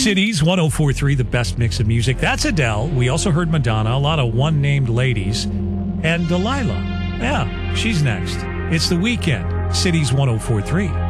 Cities 1043, the best mix of music. That's Adele. We also heard Madonna, a lot of one-named ladies. And Delilah. Yeah, she's next. It's The Weekend. Cities 1043.